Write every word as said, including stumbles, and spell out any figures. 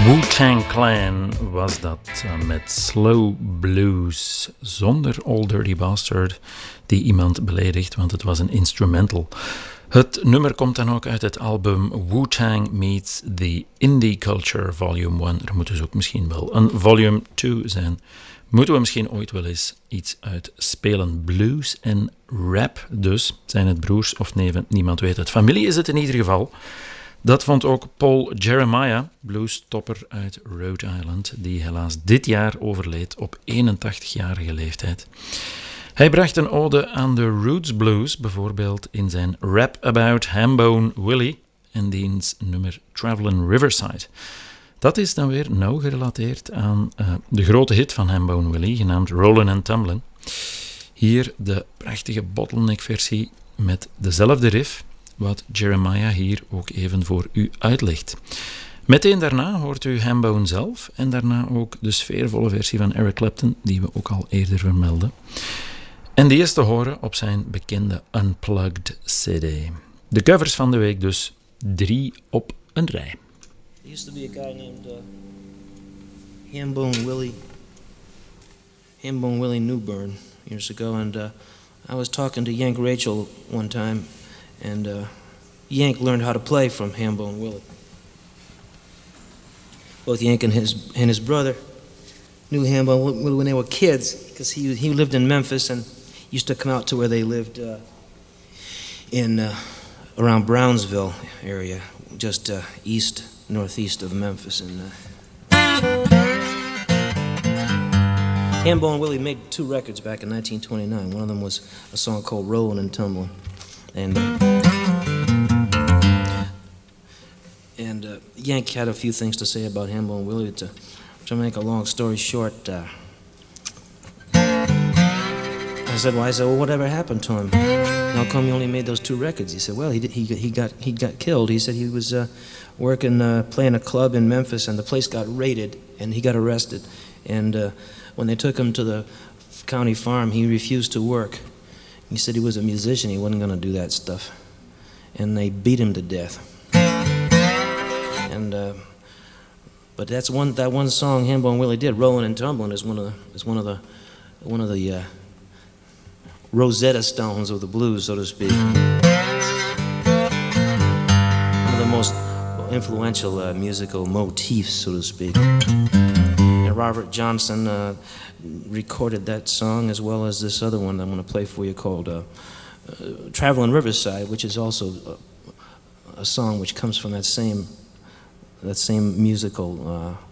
Wu-Tang Clan was dat, uh, met Slow Blues, zonder Old Dirty Bastard die iemand beledigt, want het was een instrumental. Het nummer komt dan ook uit het album Wu-Tang Meets the Indie Culture Volume één. Er moet dus ook misschien wel een Volume twee zijn. Moeten we misschien ooit wel eens iets uit spelen. Blues en rap dus. Zijn het broers of neven? Niemand weet het. Familie is het in ieder geval. Dat vond ook Paul Jeremiah, bluestopper uit Rhode Island, die helaas dit jaar overleed op eenentachtigjarige leeftijd. Hij bracht een ode aan de roots blues, bijvoorbeeld in zijn Rap About Hambone Willie en diens nummer Travelin' Riverside. Dat is dan weer nauw gerelateerd aan uh, de grote hit van Hambone Willie, genaamd Rollin' and Tumblin'. Hier de prachtige bottleneck-versie met dezelfde riff, wat Jeremiah hier ook even voor u uitlegt. Meteen daarna hoort u Hambone zelf en daarna ook de sfeervolle versie van Eric Clapton, die we ook al eerder vermelden. En die is te horen op zijn bekende Unplugged C D. De covers van de week dus, drie op een rij. There used to be a guy named uh, Hambone Willie, Hambone Willie Newburn years ago, and uh, I was talking to Yank Rachel one time, and uh, Yank learned how to play from Hambone Willie. Both Yank and his and his brother knew Hambone Willie when they were kids, because he he lived in Memphis and used to come out to where they lived uh, in uh, around Brownsville area, just uh, east. northeast of Memphis. And uh, Hambone Willie made two records back in nineteen twenty-nine. One of them was a song called Rollin' and Tumblin'. And, uh, and uh, Yank had a few things to say about Hambone Willie. To, to make a long story short, uh, I said, well, I said, well, whatever happened to him? How come he only made those two records? He said, well, he did, he he got he got killed. He said he was uh, working uh, playing a club in Memphis, and the place got raided, and he got arrested. And uh, when they took him to the county farm, he refused to work. He said he was a musician; he wasn't going to do that stuff. And they beat him to death. And uh, but that's one that one song Hambone Willie did, "Rollin' and Tumblin'," is one of the is one of the one of the uh, Rosetta Stones of the blues, so to speak. One of the most influential uh, musical motifs, so to speak. And Robert Johnson uh, recorded that song, as well as this other one that I'm going to play for you called uh, uh, Travelin' Riverside, which is also a, a song which comes from that same that same musical uh,